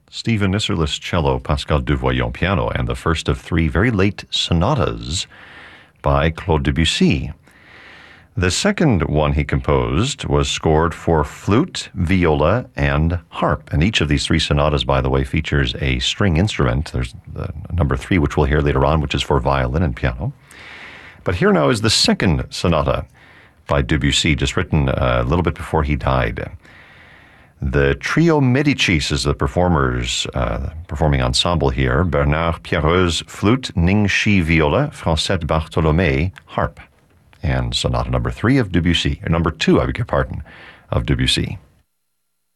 Stephen Isserlis cello, Pascal Duvoyon piano, and the first of three very late sonatas by Claude Debussy. The second one he composed was scored for flute, viola, and harp. And each of these three sonatas, by the way, features a string instrument. There's the number 3, which we'll hear later on, which is for violin and piano. But here now is the second sonata by Debussy, just written a little bit before he died. The Trio Medicis is the performing ensemble here. Bernard Pierreuse, flute, Ning Shi, viola, Francette Bartholomé, harp. And sonata number 2, of Debussy, of Debussy.